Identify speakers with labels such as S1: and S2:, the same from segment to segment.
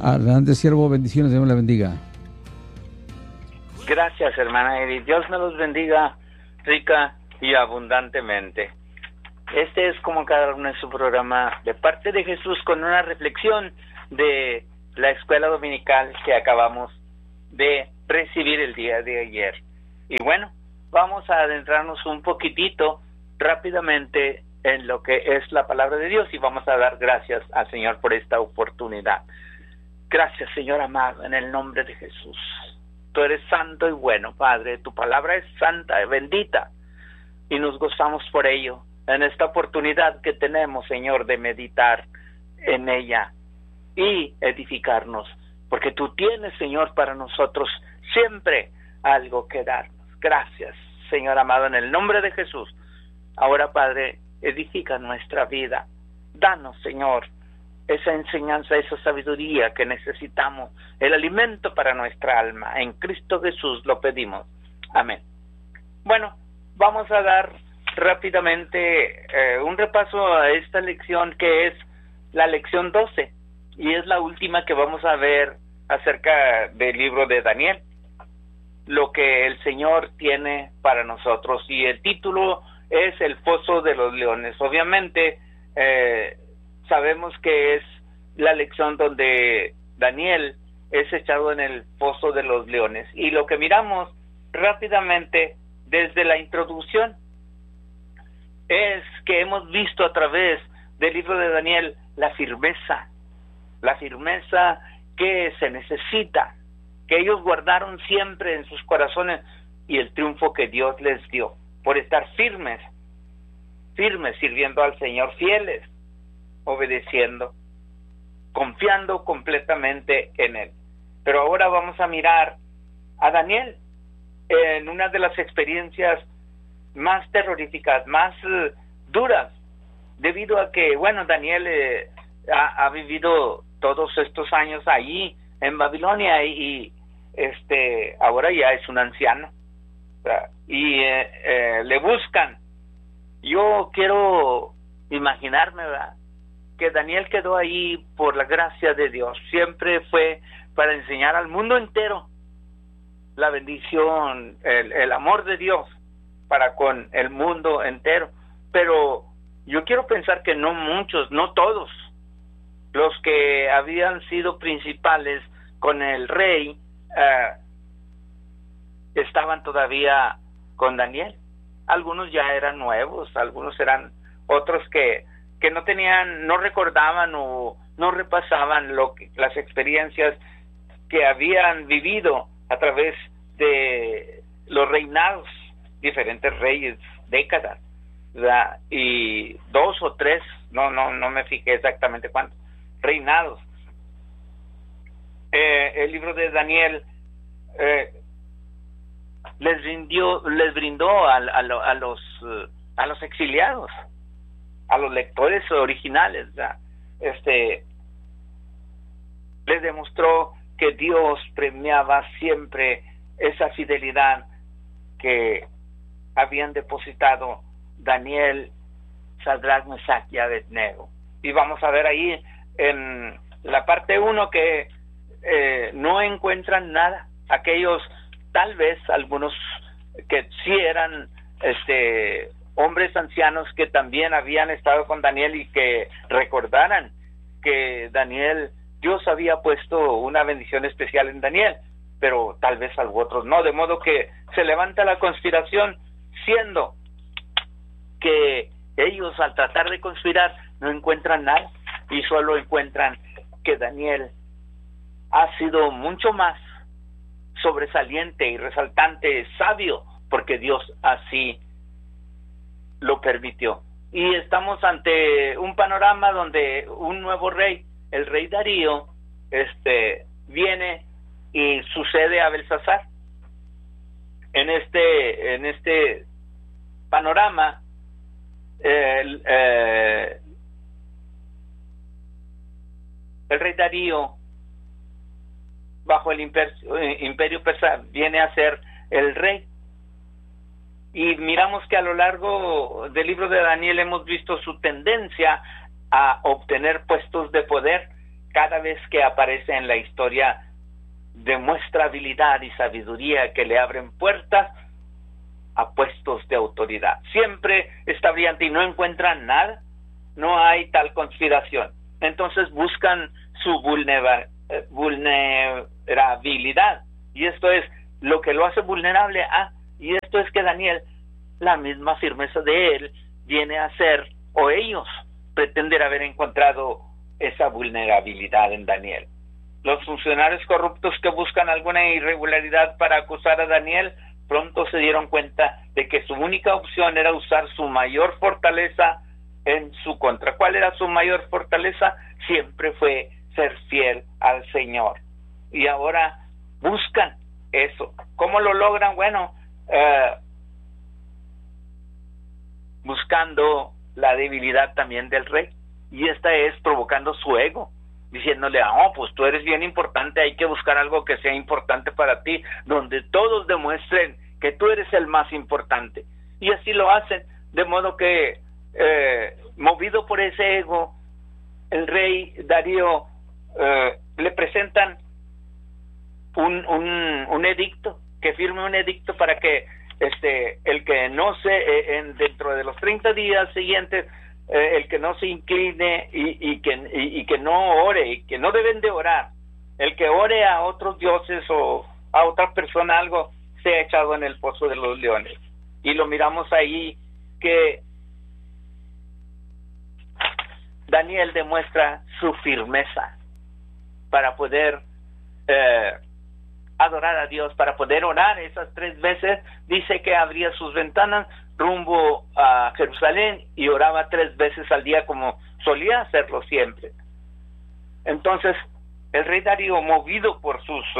S1: Adelante, siervo, bendiciones, Dios le bendiga.
S2: Gracias, hermana Edith. Dios me los bendiga rica y abundantemente. Este es como cada uno en su programa de parte de Jesús, con una reflexión de la escuela dominical que acabamos de recibir el día de ayer. Y bueno, vamos a adentrarnos un poquitito rápidamente en lo que es la palabra de Dios y vamos a dar gracias al Señor por esta oportunidad. Gracias, Señor amado, en el nombre de Jesús. Tú eres santo y bueno, Padre. Tu palabra es santa y bendita y nos gozamos por ello en esta oportunidad que tenemos, Señor, de meditar en ella y edificarnos, porque tú tienes, Señor, para nosotros siempre algo que darnos. Gracias, Señor amado, en el nombre de Jesús. Ahora, Padre, edifica nuestra vida. Danos, Señor, esa enseñanza, esa sabiduría que necesitamos, el alimento para nuestra alma. En Cristo Jesús lo pedimos. Amén. Bueno, vamos a dar rápidamente un repaso a esta lección, que es la lección 12, y es la última que vamos a ver acerca del libro de Daniel, lo que el Señor tiene para nosotros, y el título es El Foso de los Leones. Obviamente sabemos que es la lección donde Daniel es echado en el foso de los leones, y lo que miramos rápidamente desde la introducción es que hemos visto a través del libro de Daniel la firmeza que se necesita, que ellos guardaron siempre en sus corazones, y el triunfo que Dios les dio por estar firmes, sirviendo al Señor, fieles, obedeciendo, confiando completamente en Él. Pero ahora vamos a mirar a Daniel en una de las experiencias más terroríficas, más duras, debido a que, bueno, Daniel ha vivido todos estos años allí en Babilonia y ahora ya es un anciano, y le buscan. Yo quiero imaginarme, ¿verdad?, que Daniel quedó ahí por la gracia de Dios. Siempre fue para enseñar al mundo entero la bendición, el amor de Dios para con el mundo entero. Pero yo quiero pensar que no muchos, no todos los que habían sido principales con el rey estaban todavía con Daniel. Algunos ya eran nuevos, algunos eran otros que no tenían, no recordaban o no repasaban las experiencias que habían vivido a través de los reinados, diferentes reyes, décadas, ¿verdad? Y 2 o 3, no me fijé exactamente cuántos reinados. El libro de Daniel les brindó a los exiliados, a los lectores originales, ¿verdad?, les demostró que Dios premiaba siempre esa fidelidad que habían depositado Daniel, Sadrach, Mesach y Abednego. Y vamos a ver ahí en la parte 1 que no encuentran nada. Aquellos, tal vez algunos que sí eran hombres ancianos que también habían estado con Daniel y que recordaran que Daniel, Dios había puesto una bendición especial en Daniel, pero tal vez a otros no, de modo que se levanta la conspiración, siendo que ellos, al tratar de conspirar, no encuentran nada y solo encuentran que Daniel ha sido mucho más sobresaliente y resaltante, sabio, porque Dios así lo permitió. Y estamos ante un panorama donde un nuevo rey, el rey Darío, viene y sucede a Belsasar. En este panorama, el rey Darío, bajo el imperio persa, viene a ser el rey. Y miramos que a lo largo del libro de Daniel hemos visto su tendencia a obtener puestos de poder cada vez que aparece en la historia, demuestra habilidad y sabiduría que le abren puertas a puestos de autoridad. Siempre está brillante y no encuentran nada, no hay tal conspiración. Entonces buscan su vulnerabilidad, y esto es lo que lo hace vulnerable. Y esto es que Daniel, la misma firmeza de él, viene a ser, o ellos pretenden haber encontrado esa vulnerabilidad en Daniel. Los funcionarios corruptos que buscan alguna irregularidad para acusar a Daniel pronto se dieron cuenta de que su única opción era usar su mayor fortaleza en su contra. ¿Cuál era su mayor fortaleza? Siempre fue ser fiel al Señor. Y ahora buscan eso. ¿Cómo lo logran? Bueno, buscando la debilidad también del rey. Y esta es provocando su ego, diciéndole, pues tú eres bien importante, hay que buscar algo que sea importante para ti, donde todos demuestren que tú eres el más importante. Y así lo hacen, de modo que, movido por ese ego, el rey Darío le presentan un edicto, que firme un edicto para que el que no dentro de los 30 días siguientes, el que no se incline y que no ore, y que no deben de orar, el que ore a otros dioses o a otra persona algo, sea echado en el foso de los leones. Y lo miramos ahí, que Daniel demuestra su firmeza para poder adorar a Dios, para poder orar esas 3 veces. Dice que abría sus ventanas rumbo a Jerusalén y oraba 3 veces al día, como solía hacerlo siempre. Entonces el rey Darío, movido por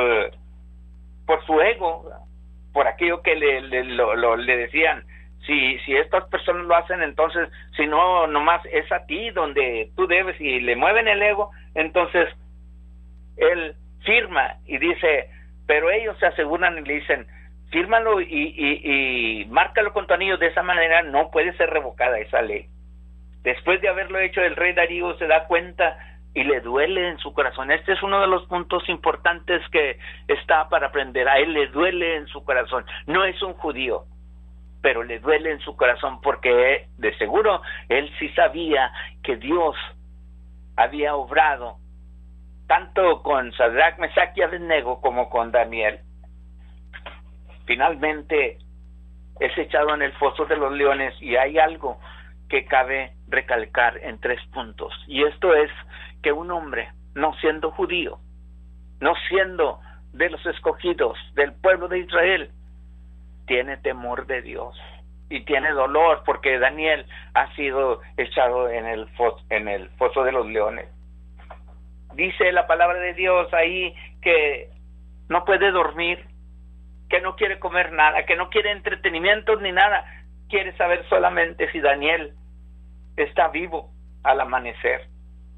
S2: su ego, por aquello que le decían, si estas personas lo hacen, entonces si no, nomás es a ti donde tú debes, y le mueven el ego, entonces él firma y dice, pero ellos se aseguran y le dicen, fírmalo y márcalo con tu anillo, de esa manera no puede ser revocada esa ley. Después de haberlo hecho, el rey Darío se da cuenta y le duele en su corazón. Este es uno de los puntos importantes que está para aprender. A él le duele en su corazón. No es un judío, pero le duele en su corazón, porque de seguro él sí sabía que Dios había obrado tanto con Sadrach, Mesach y Abednego como con Daniel. Finalmente es echado en el foso de los leones, y hay algo que cabe recalcar en 3 puntos, y esto es que un hombre, no siendo judío, no siendo de los escogidos del pueblo de Israel, tiene temor de Dios y tiene dolor porque Daniel ha sido echado en el foso de los leones. Dice la palabra de Dios ahí que no puede dormir, que no quiere comer nada, que no quiere entretenimientos ni nada, quiere saber solamente si Daniel está vivo al amanecer.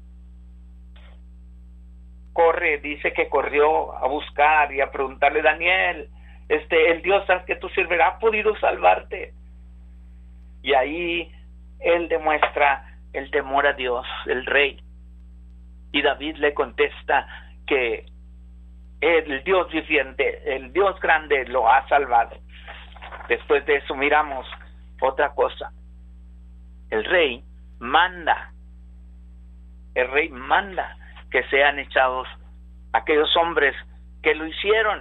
S2: Dice que corrió a buscar y a preguntarle, Daniel, el Dios al que tú sirves ha podido salvarte. Y ahí él demuestra el temor a Dios, el rey. Y David le contesta que el Dios viviente, el Dios grande, lo ha salvado. Después de eso miramos otra cosa. El rey manda que sean echados aquellos hombres que lo hicieron,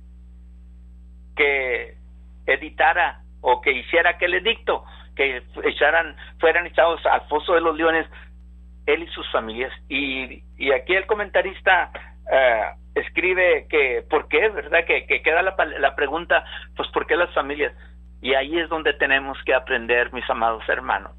S2: que editara o que hiciera aquel edicto, que fueran echados al foso de los leones, él y sus familias. Y aquí el comentarista escribe que ¿por qué? ¿Verdad? Que queda la pregunta, pues ¿por qué las familias? Y ahí es donde tenemos que aprender, mis amados hermanos.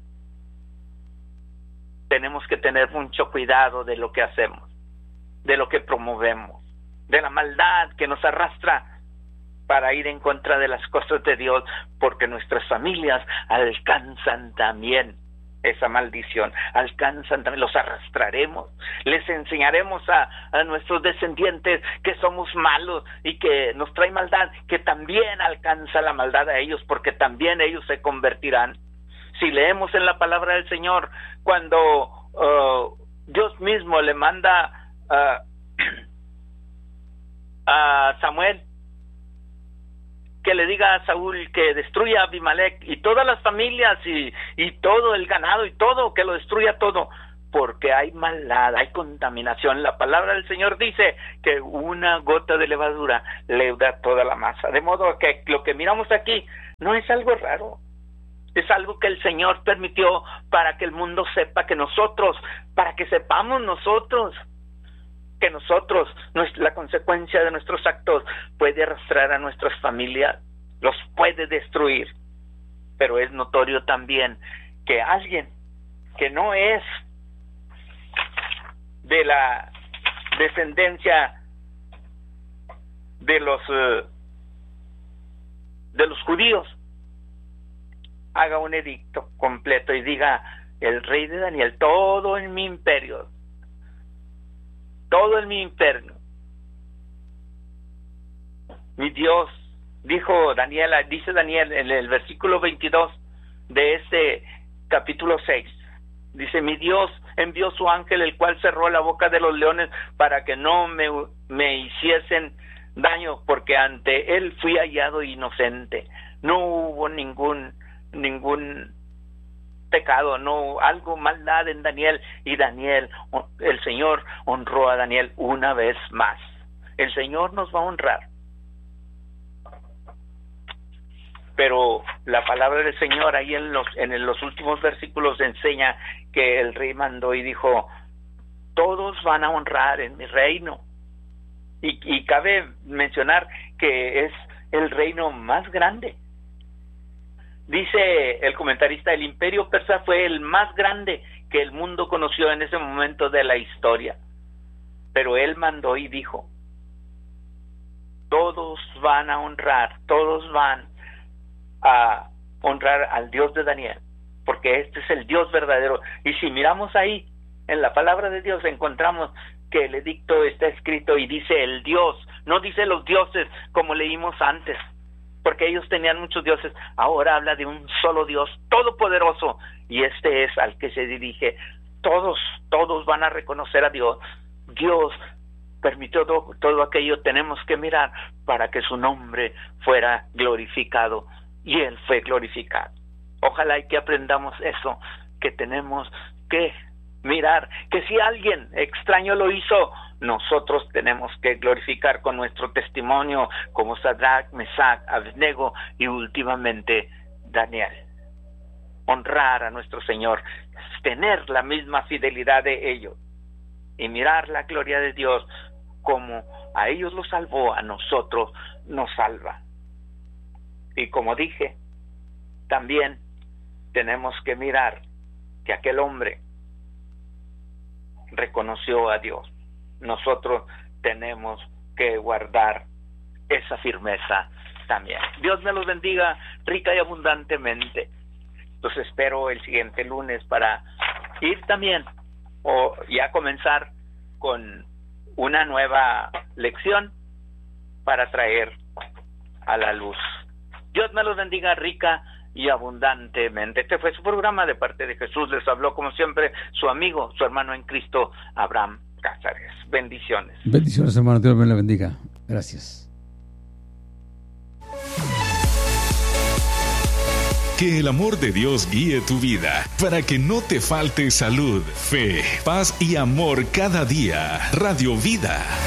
S2: Tenemos que tener mucho cuidado de lo que hacemos, de lo que promovemos, de la maldad que nos arrastra para ir en contra de las cosas de Dios, porque nuestras familias alcanzan también esa maldición, los arrastraremos, les enseñaremos a nuestros descendientes que somos malos y que nos trae maldad, que también alcanza la maldad a ellos, porque también ellos se convertirán. Si leemos en la palabra del Señor, cuando Dios mismo le manda a Samuel que le diga a Saúl que destruya a Abimelech y todas las familias y todo el ganado y todo, que lo destruya todo, porque hay maldad, hay contaminación. La palabra del Señor dice que una gota de levadura leuda toda la masa, de modo que lo que miramos aquí no es algo raro, es algo que el Señor permitió para que el mundo sepa que nosotros, para que sepamos nosotros que nosotros, la consecuencia de nuestros actos puede arrastrar a nuestras familias, los puede destruir. Pero es notorio también que alguien que no es de la descendencia de los judíos haga un edicto completo y diga: el rey de Daniel, todo en mi imperio, mi Dios, dice Daniel en el versículo 22 de este capítulo 6, dice: mi Dios envió su ángel, el cual cerró la boca de los leones para que no me hiciesen daño, porque ante él fui hallado inocente. No hubo ningún pecado, no algo maldad en Daniel, y Daniel, el Señor honró a Daniel una vez más. El Señor nos va a honrar, pero la palabra del Señor ahí en los últimos versículos enseña que el rey mandó y dijo: todos van a honrar en mi reino, y cabe mencionar que es el reino más grande. Dice el comentarista: el imperio persa fue el más grande que el mundo conoció en ese momento de la historia. Pero él mandó y dijo: todos van a honrar, todos van a honrar al Dios de Daniel, porque este es el Dios verdadero. Y si miramos ahí, en la palabra de Dios, encontramos que el edicto está escrito y dice el Dios, no dice los dioses como leímos antes, porque ellos tenían muchos dioses. Ahora habla de un solo Dios todopoderoso, y este es al que se dirige. Todos van a reconocer a Dios. Dios permitió todo aquello, tenemos que mirar para que su nombre fuera glorificado, y él fue glorificado. Ojalá y que aprendamos eso, que tenemos que mirar que si alguien extraño lo hizo, nosotros tenemos que glorificar con nuestro testimonio, como Sadrach, Mesach, Abednego y últimamente Daniel. Honrar a nuestro Señor, tener la misma fidelidad de ellos y mirar la gloria de Dios, como a ellos los salvó, a nosotros nos salva. Y como dije, también tenemos que mirar que aquel hombre reconoció a Dios. Nosotros tenemos que guardar esa firmeza también. Dios me los bendiga rica y abundantemente. Los espero el siguiente lunes para ir también o ya comenzar con una nueva lección para traer a la luz. Dios me los bendiga rica y abundantemente. Este fue su programa de parte de Jesús. Les habló como siempre su amigo, su hermano en Cristo, Abraham Cázares. Bendiciones.
S1: Bendiciones, hermano. Dios me la bendiga. Gracias.
S3: Que el amor de Dios guíe tu vida para que no te falte salud, fe, paz y amor cada día. Radio Vida.